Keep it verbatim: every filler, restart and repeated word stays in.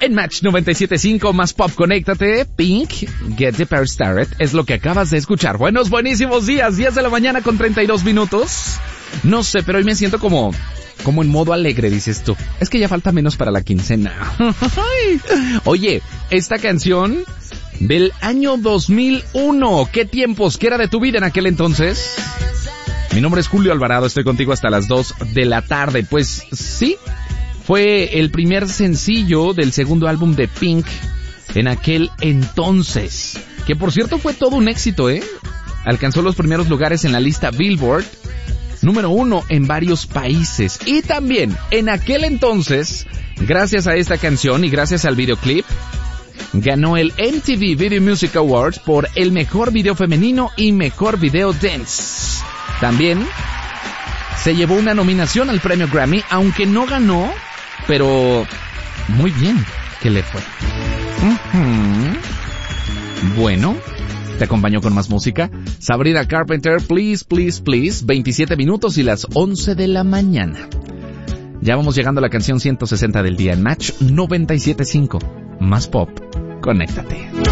En Match noventa y siete punto cinco, más pop, conéctate. Pink, Get the Party Started, es lo que acabas de escuchar. Buenos, buenísimos días, diez de la mañana con treinta y dos minutos. No sé, pero hoy me siento como, como en modo alegre, dices tú. Es que ya falta menos para la quincena. Oye, esta canción del año dos mil uno. ¿Qué tiempos? ¿Qué era de tu vida en aquel entonces? Mi nombre es Julio Alvarado, estoy contigo hasta las dos de la tarde. Pues sí, fue el primer sencillo del segundo álbum de Pink en aquel entonces. Que por cierto fue todo un éxito, ¿eh? Alcanzó los primeros lugares en la lista Billboard, número uno en varios países. Y también en aquel entonces, gracias a esta canción y gracias al videoclip, ganó el M T V Video Music Awards por el mejor video femenino y mejor video dance. También se llevó una nominación al premio Grammy, aunque no ganó, pero muy bien que le fue. Uh-huh. Bueno, te acompaño con más música. Sabrina Carpenter, Please, Please, Please, veintisiete minutos y las once de la mañana. Ya vamos llegando a la canción ciento sesenta del día en Match noventa y siete punto cinco. Más pop, conéctate.